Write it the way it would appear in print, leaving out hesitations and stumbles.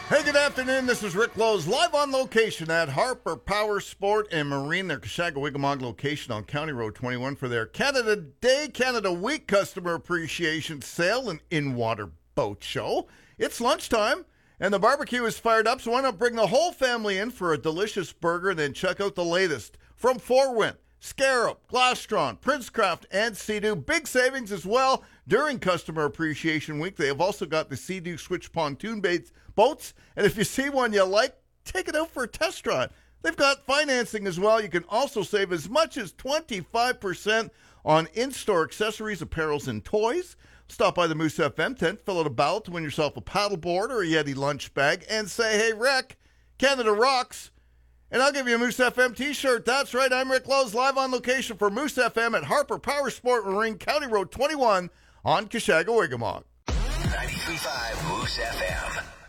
Hey, good afternoon. This is Rick Lowe's live on location at Harper Power Sport and Marine, their Cashaga-Wigamog location on County Road 21 for their Canada Day, Canada Week Customer Appreciation Sale and in-water boat show. It's lunchtime, and the barbecue is fired up, so why not bring the whole family in for a delicious burger and then check out the latest from Four Wind, Scarab, Glastron, Princecraft, and Sea-Doo. Big savings as well during Customer Appreciation Week. They have also got the Sea-Doo Switch pontoon boats, and if you see one you like, take it out for a test drive. They've got financing as well. You can also save as much as 25% on in-store accessories, apparels, and toys. Stop by the Moose FM tent, fill out a ballot to win yourself a paddleboard or a Yeti lunch bag, and say, hey, Rick, Canada rocks. And I'll give you a Moose FM t-shirt. That's right, I'm Rick Lowe's live on location for Moose FM at Harper Power Sport Marine, County Road 21 on Cashaga-Wigamog. 93.5 Moose FM.